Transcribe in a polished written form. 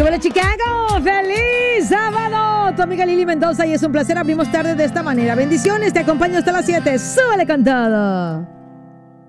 ¿Qué hola, Chicago? ¡Feliz sábado! Tu amiga Lili Mendoza y es un placer. Abrimos tarde de esta manera. Bendiciones, te acompaño hasta las 7. ¡Súbele con todo!